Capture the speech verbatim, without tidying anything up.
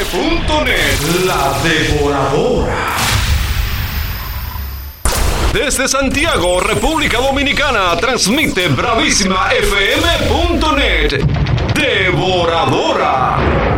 punto net. La Devoradora. Desde Santiago, República Dominicana, transmite bravísima f m punto net. Devoradora.